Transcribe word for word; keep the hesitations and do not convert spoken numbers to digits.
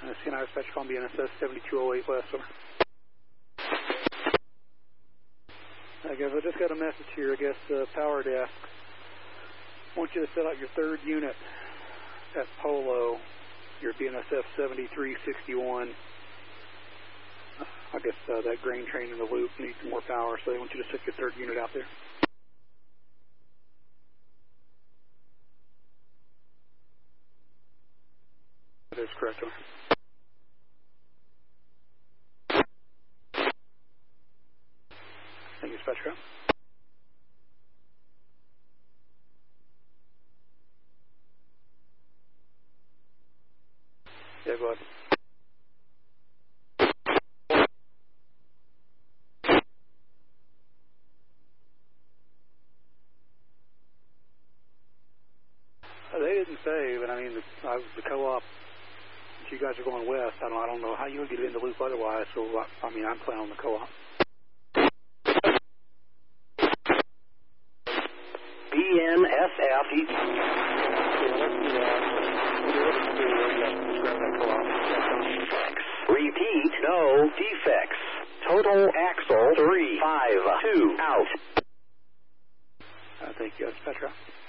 uh, C N I dispatch call B N S S seventy-two oh eight West, over. I guess I just got a message here, I guess, uh, power desk. I want you to set out your third unit at Polo, your B N S F seventy-three sixty-one. I guess uh, that grain train in the loop needs more power, so they want you to set your third unit out there. That is correct, over. Thank you, dispatcher. Yeah, go ahead. Uh, they didn't say, but I mean, the, uh, the co-op, if you guys are going west, I don't, I don't know how you would get in the loop otherwise, so I, I mean, I'm playing on the co-op. B N S F. Repeat, no defects. Total axle three five two out. Uh, thank you, dispatcher.